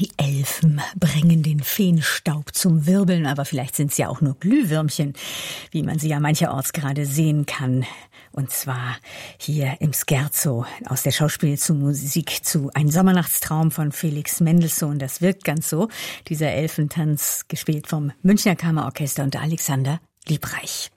Die Elfen bringen den Feenstaub zum Wirbeln, aber vielleicht sind es ja auch nur Glühwürmchen, wie man sie ja mancherorts gerade sehen kann. Und zwar hier im Scherzo aus der Schauspiel zu Musik zu Ein Sommernachtstraum von Felix Mendelssohn. Das wirkt ganz so. Dieser Elfentanz, gespielt vom Münchner Kammerorchester unter Alexander Liebreich.